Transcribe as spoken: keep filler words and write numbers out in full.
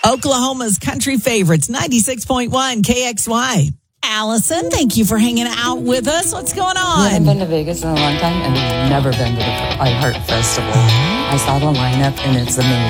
Oklahoma's country favorites, ninety-six point one K X Y. Allison, thank you for hanging out with us. What's going on? I haven't been to Vegas in a long time and we've never been to the iHeart Festival. I saw the lineup and it's amazing.